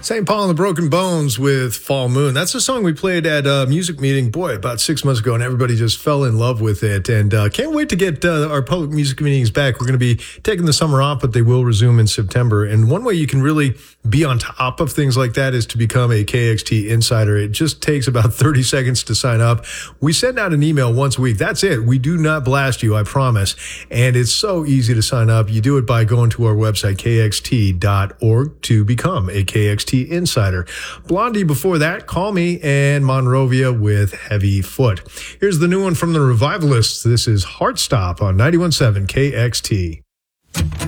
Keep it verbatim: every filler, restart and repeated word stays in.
Saint Paul and the Broken Bones with Fall Moon. That's a song we played at a music meeting, boy, about six months ago, and everybody just fell in love with it. And uh, can't wait to get uh, our public music meetings back. We're going to be taking the summer off, but they will resume in September. And one way you can really be on top of things like that is to become a K X T Insider. It just takes about thirty seconds to sign up. We send out an email once a week. That's it. We do not blast you, I promise. And it's so easy to sign up. You do it by going to our website, K X T dot org, to become a K X T Insider. Blondie before that, Call Me, and Monrovia with Heavy Foot. Here's the new one from the Revivalists. This is Heartstop on ninety-one point seven K X T.